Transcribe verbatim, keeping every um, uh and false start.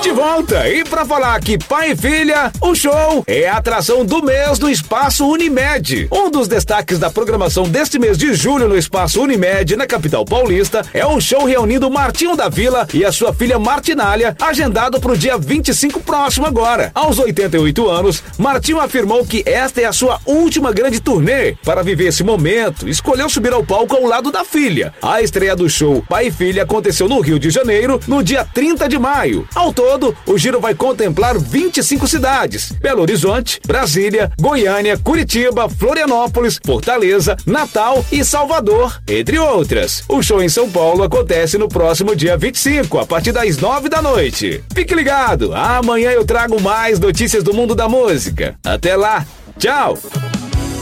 de volta. E pra falar que pai e filha, o show é a atração do mês no Espaço Unimed. Um dos destaques da programação deste mês de julho no Espaço Unimed, na capital paulista, é um show reunindo Martinho da Vila e a sua filha Martinália, agendado pro dia vinte e cinco próximo agora. Aos oitenta e oito anos, Martinho afirmou que esta é a sua última grande turnê. Para viver esse momento, escolheu subir ao palco ao lado da filha. A estreia do show Pai e Filha aconteceu no Rio de Janeiro, no dia trinta de maio. Ao todo, o giro vai contemplar vinte e cinco cidades: Belo Horizonte, Brasília, Goiânia, Curitiba, Florianópolis, Fortaleza, Natal e Salvador, entre outras. O show em São Paulo acontece no próximo dia vinte e cinco, a partir das nove da noite. Fique ligado, amanhã eu trago mais notícias do mundo da música. Até lá, tchau!